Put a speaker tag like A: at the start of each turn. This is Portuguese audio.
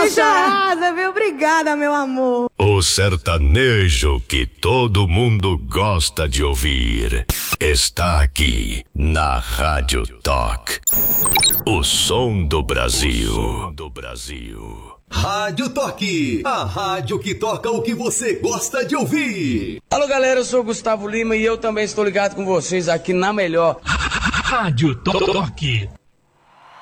A: Bicha rasa, viu? Obrigada, meu amor.
B: O sertanejo que todo mundo gosta de ouvir está aqui na Rádio Toque. O som do Brasil.
C: Rádio Toque, a rádio que toca o que você gosta de ouvir.
D: Alô galera, eu sou o Gustavo Lima e eu também estou ligado com vocês aqui na melhor
E: Rádio Toque.